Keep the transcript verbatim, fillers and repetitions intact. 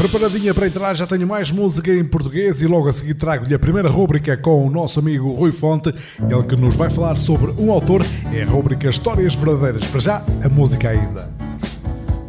preparadinha para entrar, já tenho mais música em português e logo a seguir trago-lhe a primeira rúbrica com o nosso amigo Rui Fonte, ele que nos vai falar sobre um autor, é a rúbrica Histórias Verdadeiras. Para já, a música ainda.